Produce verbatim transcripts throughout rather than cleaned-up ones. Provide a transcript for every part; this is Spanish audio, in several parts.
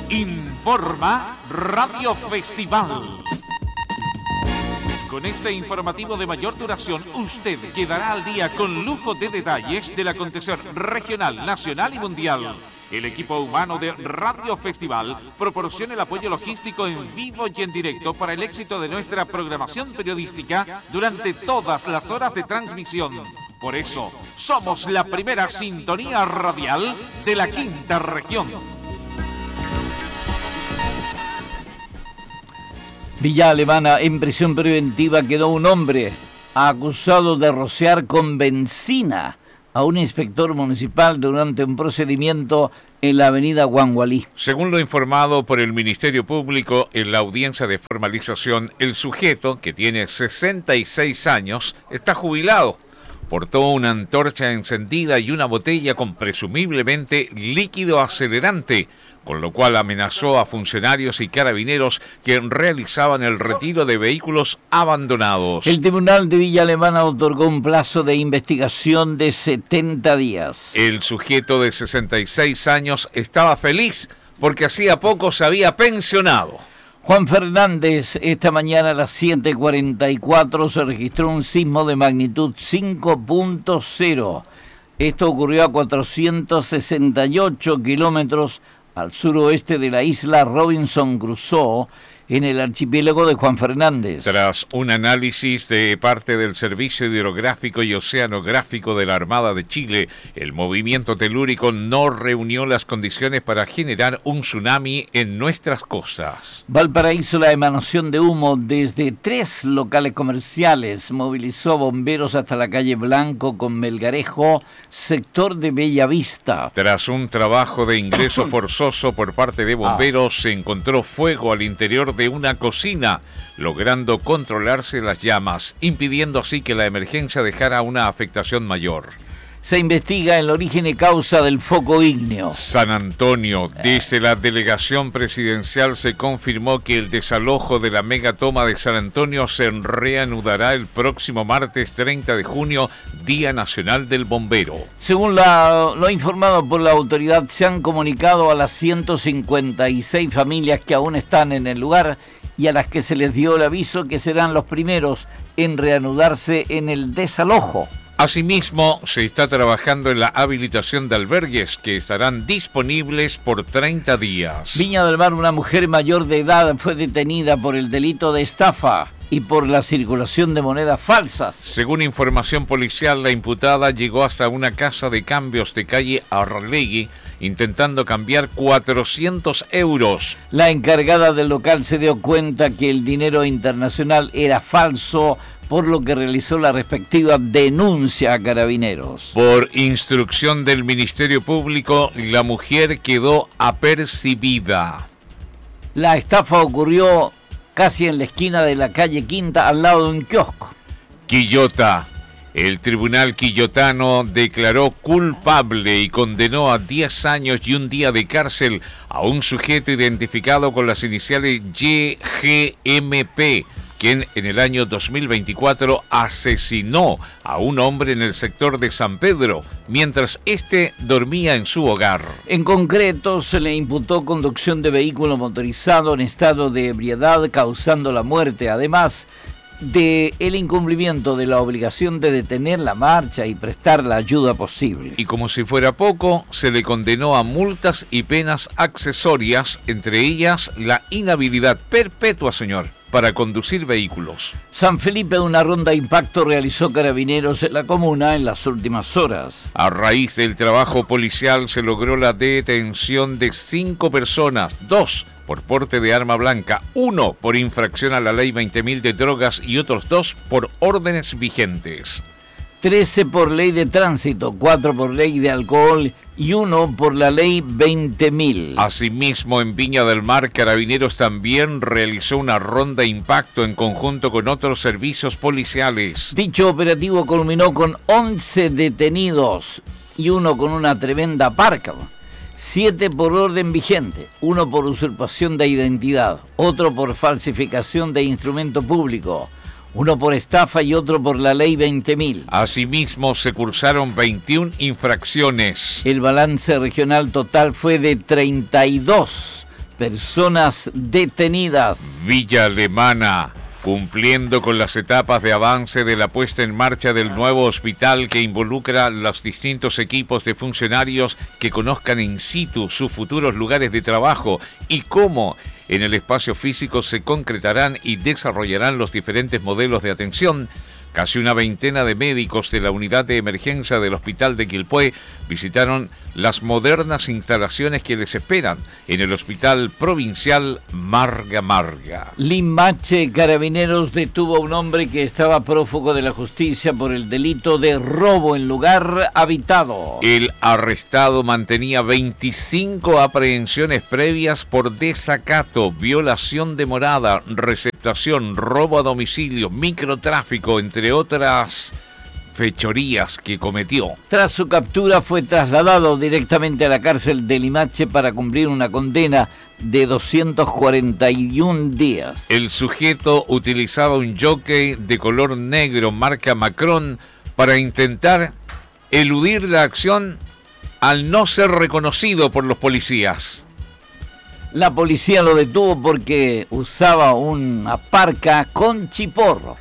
Informa Radio Festival. Con este informativo de mayor duración, usted quedará al día con lujo de detalles del acontecer regional, nacional y mundial. El equipo humano de Radio Festival proporciona el apoyo logístico en vivo y en directo para el éxito de nuestra programación periodística durante todas las horas de transmisión. Por eso, somos la primera sintonía radial de la quinta región. Villa Alemana, en prisión preventiva quedó un hombre acusado de rociar con benzina a un inspector municipal durante un procedimiento en la avenida Guangualí. Según lo informado por el Ministerio Público en la audiencia de formalización, el sujeto, que tiene sesenta y seis años, está jubilado. Portó una antorcha encendida y una botella con presumiblemente líquido acelerante, con lo cual amenazó a funcionarios y carabineros que realizaban el retiro de vehículos abandonados. El Tribunal de Villa Alemana otorgó un plazo de investigación de setenta días. El sujeto de sesenta y seis años estaba feliz porque hacía poco se había pensionado. Juan Fernández, esta mañana a las siete cuarenta y cuatro se registró un sismo de magnitud cinco punto cero. Esto ocurrió a cuatrocientos sesenta y ocho kilómetros al suroeste de la isla Robinson Crusoe, en el archipiélago de Juan Fernández. Tras un análisis de parte del Servicio Hidrográfico y Oceanográfico de la Armada de Chile, el movimiento telúrico no reunió las condiciones para generar un tsunami en nuestras costas. Valparaíso, la emanación de humo desde tres locales comerciales movilizó bomberos hasta la calle Blanco con Melgarejo, sector de Bellavista. Tras un trabajo de ingreso forzoso por parte de bomberos, ah. se encontró fuego al interior de una cocina, logrando controlarse las llamas, impidiendo así que la emergencia dejara una afectación mayor. Se investiga el origen y causa del foco ígneo. San Antonio, desde la delegación presidencial se confirmó que el desalojo de la megatoma de San Antonio se reanudará el próximo martes treinta de junio, Día Nacional del Bombero. Según la, lo informado por la autoridad, se han comunicado a las ciento cincuenta y seis familias que aún están en el lugar y a las que se les dio el aviso que serán los primeros en reanudarse en el desalojo. Asimismo, se está trabajando en la habilitación de albergues que estarán disponibles por treinta días. Viña del Mar, una mujer mayor de edad fue detenida por el delito de estafa y por la circulación de monedas falsas. Según información policial, la imputada llegó hasta una casa de cambios de calle Arlegui intentando cambiar cuatrocientos euros. La encargada del local se dio cuenta que el dinero internacional era falso, por lo que realizó la respectiva denuncia a Carabineros. Por instrucción del Ministerio Público, la mujer quedó apercibida. La estafa ocurrió casi en la esquina de la calle Quinta, al lado de un kiosco. Quillota. El tribunal quillotano declaró culpable y condenó a diez años y un día de cárcel a un sujeto identificado con las iniciales Y G M P, quien en el año dos mil veinticuatro asesinó a un hombre en el sector de San Pedro, mientras éste dormía en su hogar. En concreto, se le imputó conducción de vehículo motorizado en estado de ebriedad, causando la muerte, además de el incumplimiento de la obligación de detener la marcha y prestar la ayuda posible. Y como si fuera poco, se le condenó a multas y penas accesorias, entre ellas la inhabilidad perpetua, señor, para conducir vehículos. San Felipe, una ronda de impacto realizó Carabineros en la comuna en las últimas horas. A raíz del trabajo policial se logró la detención de cinco personas, dos por porte de arma blanca, uno por infracción a la ley veinte mil de drogas y otros dos por órdenes vigentes. trece por ley de tránsito, cuatro por ley de alcohol y uno por la ley veinte mil. Asimismo, en Viña del Mar, Carabineros también realizó una ronda de impacto en conjunto con otros servicios policiales. Dicho operativo culminó con once detenidos y uno con una tremenda parca. Siete por orden vigente, uno por usurpación de identidad, otro por falsificación de instrumento público, uno por estafa y otro por la ley veinte mil. Asimismo, se cursaron veintiuna infracciones. El balance regional total fue de treinta y dos personas detenidas. Villa Alemana, cumpliendo con las etapas de avance de la puesta en marcha del nuevo hospital que involucra los distintos equipos de funcionarios que conozcan in situ sus futuros lugares de trabajo y cómo en el espacio físico se concretarán y desarrollarán los diferentes modelos de atención. Casi una veintena de médicos de la unidad de emergencia del Hospital de Quilpué visitaron las modernas instalaciones que les esperan en el Hospital Provincial Marga Marga. Limache, Carabineros detuvo a un hombre que estaba prófugo de la justicia por el delito de robo en lugar habitado. El arrestado mantenía veinticinco aprehensiones previas por desacato, violación de morada, receptación, robo a domicilio, microtráfico, entre otras fechorías que cometió. Tras su captura fue trasladado directamente a la cárcel de Limache para cumplir una condena de doscientos cuarenta y un días. El sujeto utilizaba un jockey de color negro marca Macron para intentar eludir la acción al no ser reconocido por los policías. La policía lo detuvo porque usaba una parca con chiporro.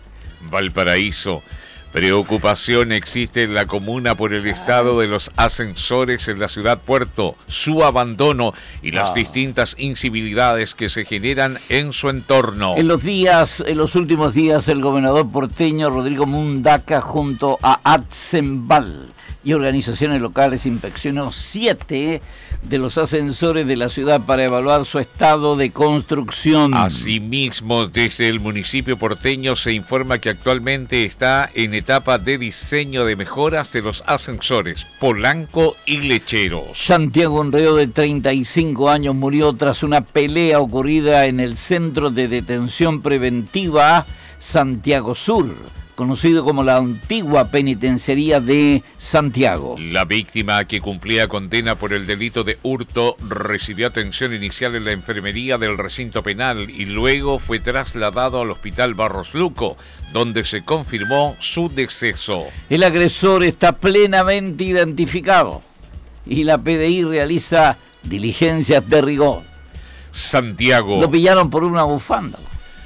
Valparaíso. Preocupación existe en la comuna por el estado de los ascensores en la ciudad puerto, su abandono y las ah. distintas incivilidades que se generan en su entorno. En los días, en los últimos días, el gobernador porteño Rodrigo Mundaca junto a Atzenbal y organizaciones locales inspeccionó siete de los ascensores de la ciudad para evaluar su estado de construcción. Asimismo, desde el municipio porteño se informa que actualmente está en etapa de diseño de mejoras de los ascensores Polanco y Lecheros. Santiago, un reo de treinta y cinco años, murió tras una pelea ocurrida en el Centro de Detención Preventiva Santiago Sur, conocido como la antigua penitenciaría de Santiago. La víctima, que cumplía condena por el delito de hurto, recibió atención inicial en la enfermería del recinto penal y luego fue trasladado al Hospital Barros Luco, donde se confirmó su deceso. El agresor está plenamente identificado y la P D I realiza diligencias de rigor. Santiago. Lo pillaron por una bufanda.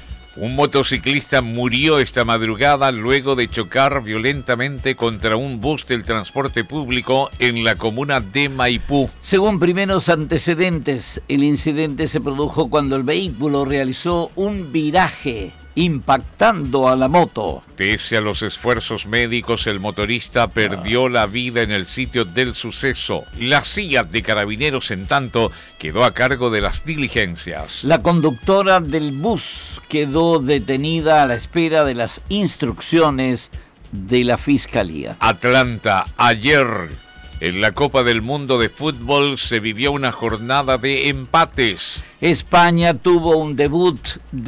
Un motociclista murió esta madrugada luego de chocar violentamente contra un bus del transporte público en la comuna de Maipú. Según primeros antecedentes, el incidente se produjo cuando el vehículo realizó un viraje impactando a la moto. Pese a los esfuerzos médicos, el motorista perdió la vida en el sitio del suceso. La C I A T de Carabineros, en tanto, quedó a cargo de las diligencias. La conductora del bus quedó detenida a la espera de las instrucciones de la Fiscalía. Atlanta, ayer, en la Copa del Mundo de Fútbol se vivió una jornada de empates. España tuvo un debut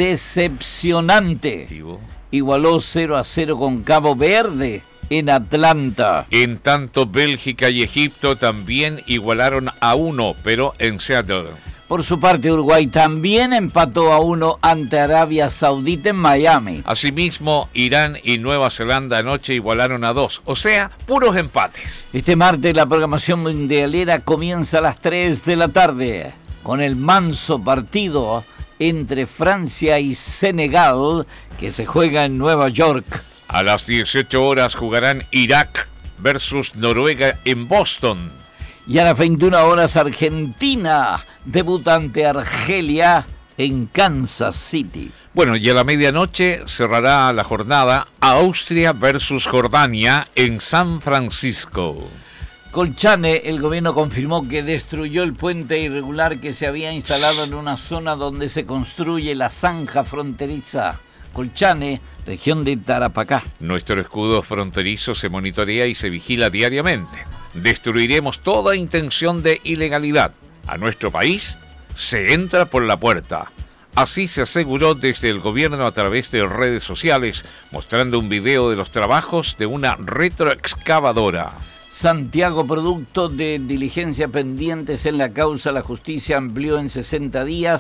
decepcionante. Igualó cero a cero con Cabo Verde en Atlanta. En tanto, Bélgica y Egipto también igualaron a uno, pero en Seattle. Por su parte, Uruguay también empató a uno ante Arabia Saudita en Miami. Asimismo, Irán y Nueva Zelanda anoche igualaron a dos, o sea, puros empates. Este martes la programación mundialera comienza a las tres de la tarde, con el manso partido entre Francia y Senegal, que se juega en Nueva York. A las dieciocho horas jugarán Irak versus Noruega en Boston. Y a las veintiuna horas Argentina debuta ante Argelia en Kansas City. Bueno, y a la medianoche cerrará la jornada Austria versus Jordania en San Francisco. Colchane, el gobierno confirmó que destruyó el puente irregular que se había instalado en una zona donde se construye la zanja fronteriza. Colchane, región de Tarapacá. Nuestro escudo fronterizo se monitorea y se vigila diariamente. Destruiremos toda intención de ilegalidad. A nuestro país se entra por la puerta. Así se aseguró desde el gobierno a través de redes sociales, mostrando un video de los trabajos de una retroexcavadora. Santiago, producto de diligencia pendientes en la causa, la justicia amplió en sesenta días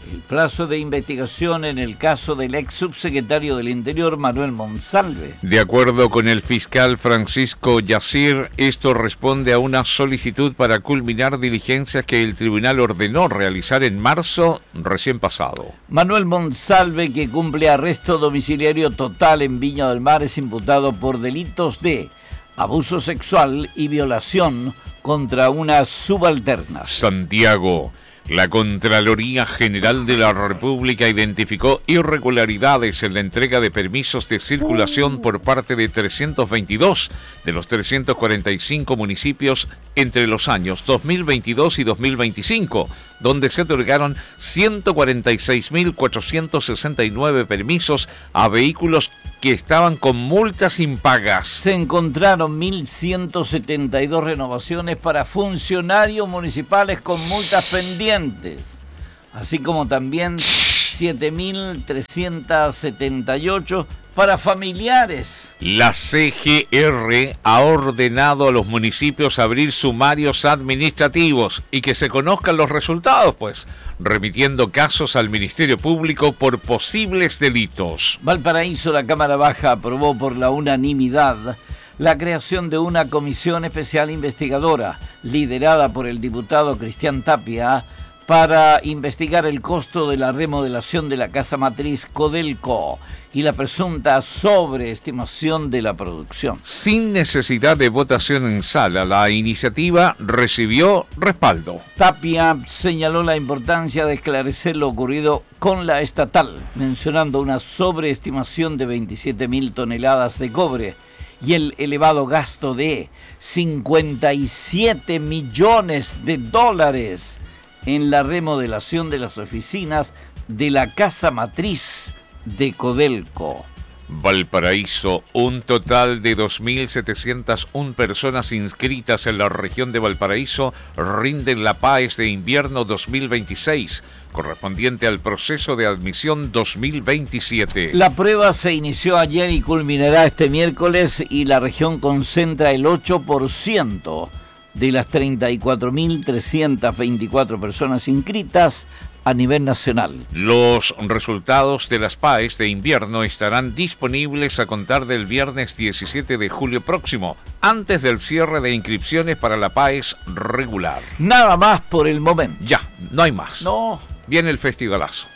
el plazo de investigación en el caso del ex subsecretario del Interior, Manuel Monsalve. De acuerdo con el fiscal Francisco Yacir, esto responde a una solicitud para culminar diligencias que el tribunal ordenó realizar en marzo recién pasado. Manuel Monsalve, que cumple arresto domiciliario total en Viña del Mar, es imputado por delitos de abuso sexual y violación contra una subalterna. Santiago. La Contraloría General de la República identificó irregularidades en la entrega de permisos de circulación por parte de trescientos veintidós de los trescientos cuarenta y cinco municipios entre los años dos mil veintidós y dos mil veinticinco, donde se otorgaron ciento cuarenta y seis mil cuatrocientos sesenta y nueve permisos a vehículos que estaban con multas impagas. Se encontraron mil ciento setenta y dos renovaciones para funcionarios municipales con multas pendientes, así como también siete mil trescientos setenta y ocho para familiares. La C G R ha ordenado a los municipios abrir sumarios administrativos y que se conozcan los resultados, pues, remitiendo casos al Ministerio Público por posibles delitos. Valparaíso, la Cámara Baja aprobó por la unanimidad la creación de una comisión especial investigadora liderada por el diputado Cristian Tapia para investigar el costo de la remodelación de la casa matriz Codelco y la presunta sobreestimación de la producción. Sin necesidad de votación en sala, la iniciativa recibió respaldo. Tapia señaló la importancia de esclarecer lo ocurrido con la estatal, mencionando una sobreestimación de veintisiete mil toneladas de cobre y el elevado gasto de cincuenta y siete millones de dólares en la remodelación de las oficinas de la casa matriz de Codelco. Valparaíso, un total de dos mil setecientas una personas inscritas en la región de Valparaíso rinden la PAES de invierno dos mil veintiséis, correspondiente al proceso de admisión dos mil veintisiete. La prueba se inició ayer y culminará este miércoles y la región concentra el ocho por ciento de las treinta y cuatro mil trescientas veinticuatro personas inscritas a nivel nacional. Los resultados de las PAES de invierno estarán disponibles a contar del viernes diecisiete de julio próximo, antes del cierre de inscripciones para la PAES regular. Nada más por el momento. Ya, no hay más. No. Viene el festivalazo.